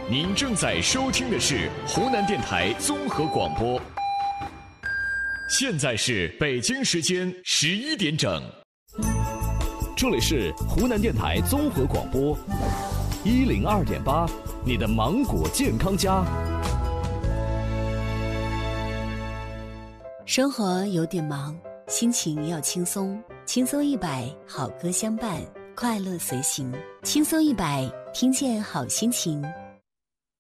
您正在收听的是湖南电台综合广播，现在是北京时间11点整，这里是湖南电台综合广播102.8，你的芒果健康家。 生活有点忙，心情要轻松，轻松100，好歌相伴，快乐随行。轻松100，听见好心情，